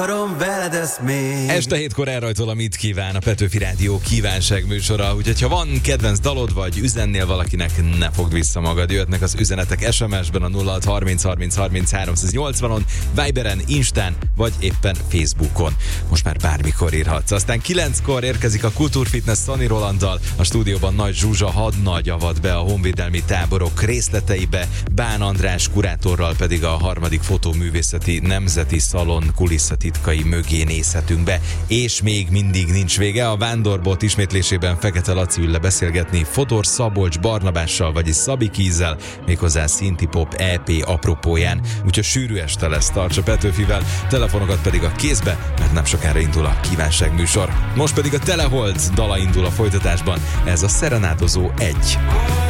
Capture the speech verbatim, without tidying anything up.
Este hétkor elrajtol a Mit kíván, a Petőfi Rádió kívánság műsora, úgyhogy ha van kedvenc dalod, vagy üzennél valakinek, ne fogd vissza magad. Jöhetnek az üzenetek es em es-ben a nulla hat harminc harminc harminc háromszáznyolcvanon, Viberen, Instán, vagy éppen Facebookon. Most már bármikor írhatsz. Aztán kilenckor érkezik a Kultúrfitness Szani Rolanddal, a stúdióban Nagy Zsuzsa hadnagy avat be a honvédelmi táborok részleteibe, Bán András kurátorral pedig a harmadik fotóművészeti nemzeti szalon kulisszatitkai mögé nézhetünk be, és még mindig nincs vége. A Vándorbot ismétlésében Fekete Laci ül le beszélgetni Fodor Szabolcs Barnabással, vagyis Szabi Kízzel, méghozzá Szinti Pop é pé apropóján. Úgyhogy sűrű este lesz, tarts a Petőfivel, telefonokat pedig a kézbe, mert nem sokára indul a kívánság műsor. Most pedig a Telehold dala indul a folytatásban, ez a Szerenádozó egy.